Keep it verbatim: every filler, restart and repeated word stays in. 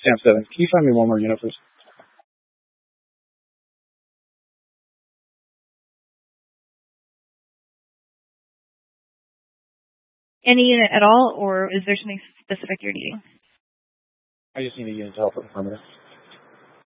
Stamp seven. Can you find me one more unit, please? Any unit at all, or is there something specific you're needing? I just need a unit to help with the perimeter.